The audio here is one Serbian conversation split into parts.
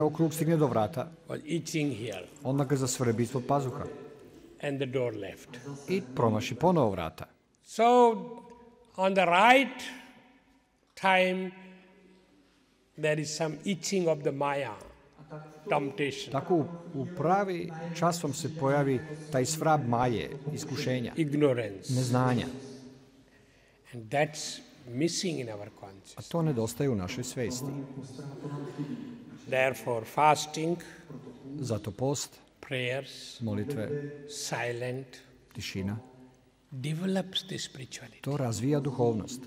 krug stigne do vrata, was itching here, onda ga zasvrbi ispod pazuha and the door left. i promaši ponovo vrata. So, on the right time, there is some itching of the Maya, temptation, Tako u pravi čas vam se pojavi taj svrab maje, iskušenja, ignorance. neznanja. And that's missing in our A consciousness. to nedostaje u našoj svesti. Therefore, fasting, Zato post, prayers, molitve, silent, tišina, develops the spirituality. to razvija duhovnost.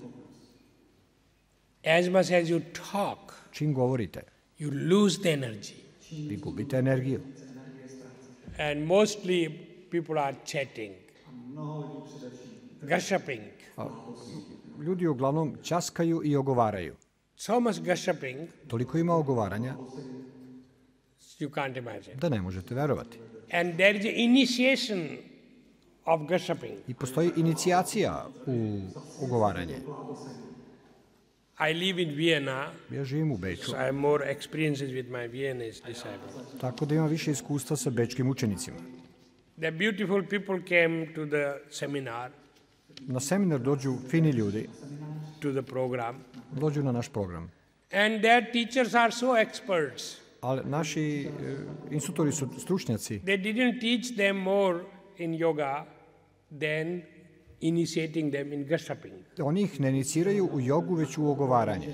As much as you talk, Čim govorite, you lose the energy. vi gubite energiju. And mostly people are chatting, gossiping. Ljudi uglavnom ćaskaju i ogovaraju. So much gossiping, Toliko ima ogovaranja you can't imagine. da ne možete verovati. And there is an initiation of gossiping. I postoji inicijacija u ogovaranje. I live in Vienna, Ja živim u Beču, so I have more experiences with my Viennese disciples. tako da imam više iskustva sa bečkim učenicima. The beautiful people came to the seminar, Na seminar dođu fini ljudi, to the program, dođu na naš program. and their teachers are so experts. Ali naši instruktori su stručnjaci. They didn't teach them more in yoga than initiating them in gossiping. Oni ih ne iniciraju u jogu, već u ogovaranje.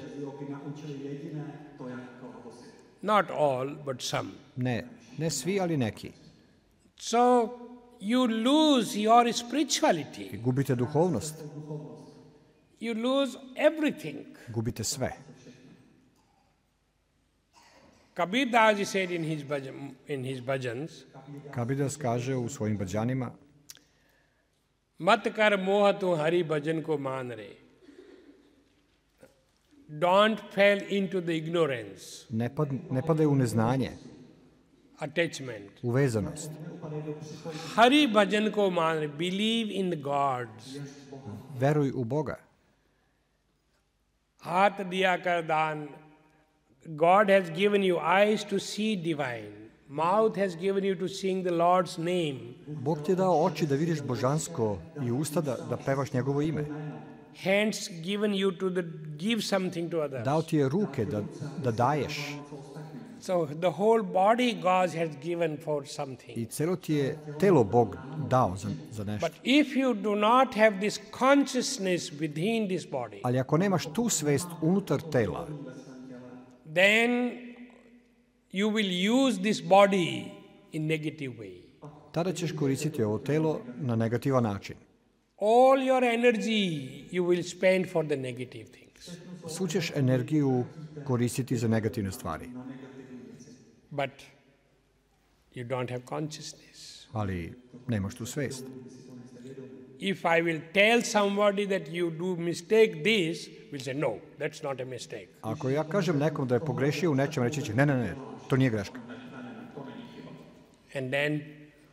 Not all, but some. Ne svi, ali neki. So you lose your spirituality. Gubite duhovnost, You lose everything. gubite sve. Kabir Das said in his bhajans, Kabirdas kaže u svojim bhajanima, mat kar moha tu hari bhajan ko maan re. Don't fall into the ignorance, ne padaj u neznanje, attachment. uvezanost. Hari bhajan ko maan re. Believe in the gods. Veruj u Boga. Hath diya kar daan. God has given you eyes to see divine. Mouth has given you to sing the Lord's name. Bog ti je dao oči da vidiš božansko i usta da pevaš njegovo ime. Hands given you to give something to others. Dao ti je ruke da daješ. So the whole body God has given for something. I celo ti je telo Bog dao za nešto. But if you do not have this consciousness within this body, Ali ako nemaš tu svest unutar tela, then you will use this body in negative way. tada ćeš koristiti ovo telo na negativan način. All your energy you will spend for the negative things. Svu ćeš energiju koristiti za negativne stvari. But you don't have consciousness. Ali nemaš tu svest. If I will tell somebody that you do mistake this, will say no, that's not a mistake. Ako ja kažem nekom da je pogrešio u nečem, reći će ne, to nije greška. And then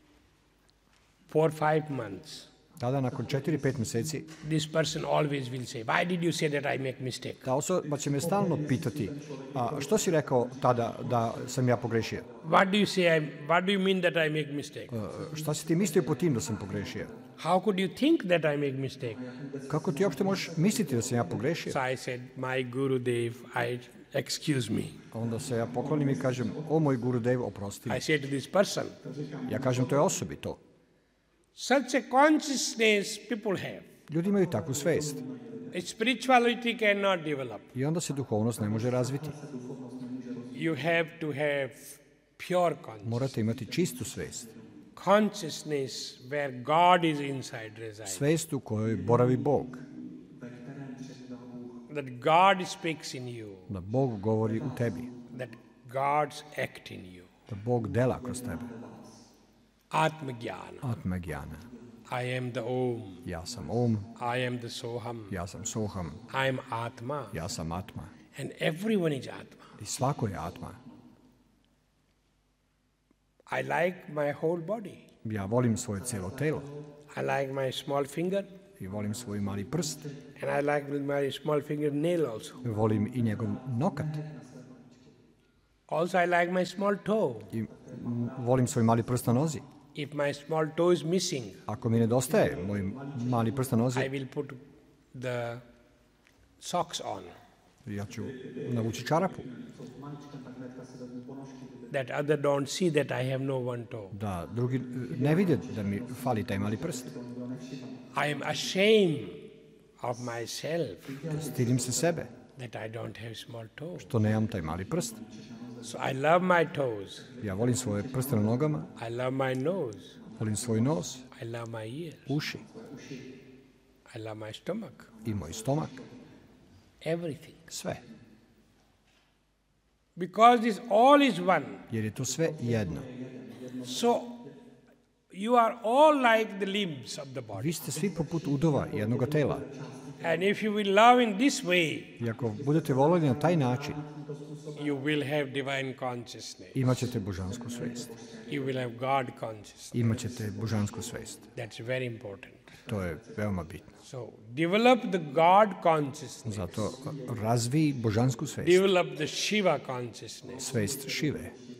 4-5 months, Tada nakon 4-5 meseci this person always will say, why did you say that I make mistake? ta osoba će me stalno pitati, a što si rekao tada da sam ja pogrešio? What do you mean that I make mistake? Šta si ti mislio po tim da sam pogrešio? How could you think that I make mistake? Kako ti uopšte možeš misliti da sam ja pogrešio? So I said, my Gurudev, excuse me. Onda se ja poklonim i kažem, o moj Gurudev, oprosti mi. I say to this person, Ja kažem, to je osobi to. such a consciousness people have. Ljudi imaju takvu svest. Spirituality cannot develop. I onda se duhovnost ne može razviti. You have to have pure consciousness. Morate imati čistu svest. Consciousness where God is inside resides. Svest u kojoj boravi Bog. That God speaks in you. Da Bog govori u tebi. That God's act in you. Da Bog dela kroz tebe. Atma-jnana. Atma-jnana. I am the Om. Ja sam Om. I am the Soham. Ja sam Soham. I am Atma. Ja sam Atma. And everyone is Atma. I svako je Atma. I like my whole body. Ja volim svoje cijelo telo. I like my small finger. I volim svoj mali prst. And I like my small finger nail also. Volim i njegov nokat. Also, I like my small toe. I volim svoj mali prst na nozi. If my small toe is missing, Ako mi nedostaje moj mali prst na nozi, I will put the socks on, ja ću navući čarapu, that other don't see that I have no one toe. da drugi ne vide da mi fali taj mali prst. I am ashamed of myself Stidim se sebe that I don't have small toe. što nemam taj mali prst. So I love my toes. Ja volim svoje prste na nogama, I love my nose. volim svoj nos, I love my ears. uši I love my stomach. i moj stomak. Everything. Sve. Because this all is one. Jer je to sve jedno. So you are all like the limbs of the body. Vi ste svi poput udova jednoga tela. And if you will love in this way, I ako budete volili na taj način, you will have divine consciousness. imaćete božansku svest. You will have God consciousness. Imaćete božansku svest. That's very important. To je veoma bitno. So develop the God consciousness. Zato razvij božansku svest. Develop the Shiva consciousness. Svest Šive.